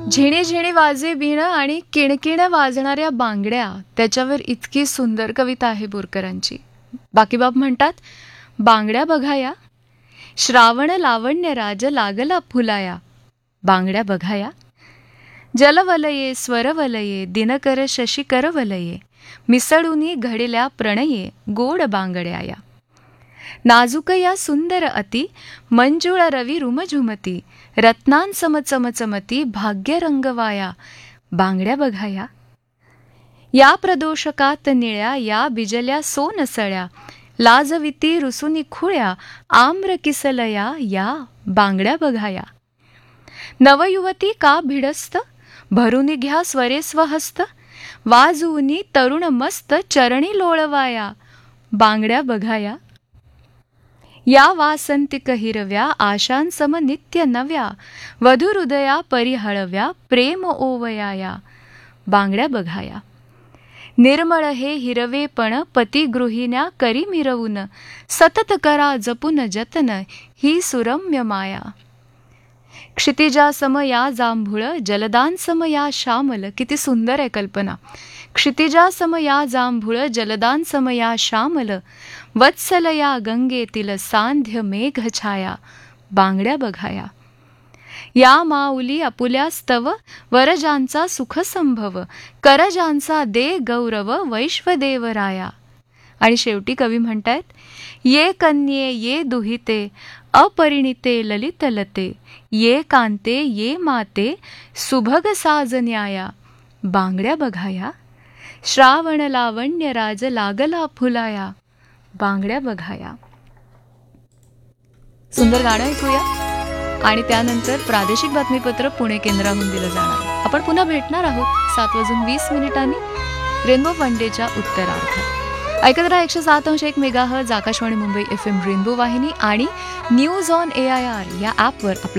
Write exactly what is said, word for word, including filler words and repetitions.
झिणी झिणी वाजे बीणं आणि किणकिण वाजणाऱ्या बांगड्या, त्याच्यावर इतकी सुंदर कविता आहे बोरकरांची. बाकीबाब म्हणतात, बांगड्या बघाया श्रावण लावण्य राज लागला फुलाया. बांगड्या बघाया जलवलये स्वरवलये दिनकर शशिकर वलये मिसळुनी घडिल्या प्रणये गोड बांगड्याया. नाजूक या सुंदर अति मंजुळ रवी रुमझुमती रत्नांसम चमचमती भाग्य रंगवाया. बांगड्या बघाया या प्रदोषकात निळ्या या बिजल्या सोनसळ्या लाजविती रुसुनी खुळ्या आम्र किसलया. या बांगड्या बघाया नवयुवती का भिडस्त भरुनी घ्या स्वरे स्वहस्त वाजवुनी तरुण मस्त चरणी लोळवाया. बांगड्या बघाया या वासंतिक हिरव्या आशांसम नित्य नव्या वधू हृदया परिहळव्या प्रेम ओवयाया. बांगड्या बघाया निर्मळ हे हिरवेपण पती गृहिण्या करी मिरवून सतत करा जपून जतन ही सुरम्य माया. क्षितिजासम या जांभूळ जलदानसम या श्यामल. किती सुंदर आहे कल्पना. क्षितिजासम या जांभूळ जलदानसम या श्यामल वत्सल या गंगेतील सांध्य मेघ छाया. बांगड्या बघाया या माऊली अपुल्या स्तव वरजांचा सुखसंभव करजांचा दे गौरव वैश्वदेवराया. आणि शेवटी कवी म्हणतायत, ये कन्ये ये दुहिते अपरिणिते ललितलते ये कांते ये माते सुभग साजन्याया. बांगड्या बघाया श्रावण लावण्य राज लागला फुलाया. बांगड्या बघाया. सुंदर गाणं ऐकूया आणि त्यानंतर प्रादेशिक बातमीपत्र पुणे केंद्राहून दिलं जाणार आहे. आपण पुन्हा भेटणार आहोत सात वाजून वीस मिनिटांनी रेनबो वनडेच्या उत्तरार्धात. ऐकत राहा एकशे सात अंश एक megahertz Akashvani Mumbai F M rainbow वाहिनी आणि news on A I R या ॲपवर आपला